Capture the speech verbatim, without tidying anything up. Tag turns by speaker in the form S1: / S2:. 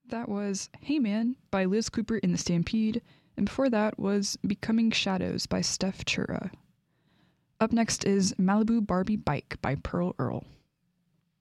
S1: That was Hey Man by Liz Cooper in the Stampede, and before that was Becoming Shadows by Steph Chura. Up next is Malibu Barbie Bike by Pearl Earl.